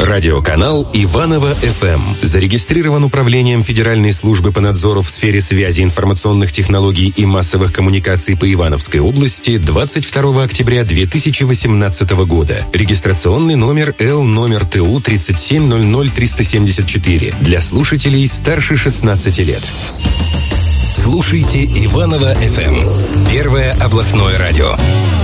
Радиоканал Иваново-ФМ. Зарегистрирован Управлением Федеральной службы по надзору в сфере связи, информационных технологий и массовых коммуникаций по Ивановской области 22 октября 2018 года. Регистрационный номер Л-ТУ 3700374 для слушателей старше 16 лет. Слушайте Иваново-ФМ. Первое областное радио.